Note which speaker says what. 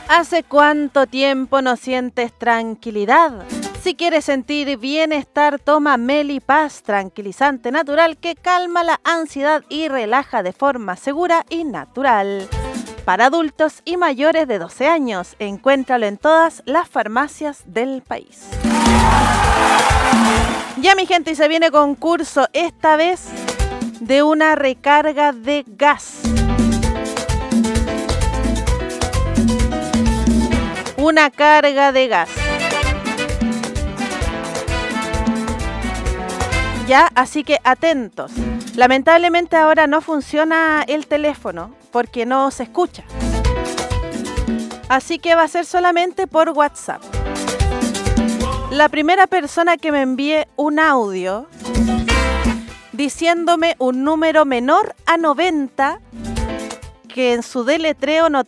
Speaker 1: ¿Hace cuánto tiempo no sientes tranquilidad? Si quieres sentir bienestar, toma Melipaz, tranquilizante natural que calma la ansiedad y relaja de forma segura y natural. Para adultos y mayores de 12 años, encuéntralo en todas las farmacias del país. Ya mi gente, y se viene concurso, esta vez de una recarga de gas. Una carga de gas. Ya, así que atentos. Lamentablemente ahora no funciona el teléfono porque no se escucha. Así que va a ser solamente por WhatsApp. La primera persona que me envíe un audio diciéndome un número menor a 90 que en su deletreo no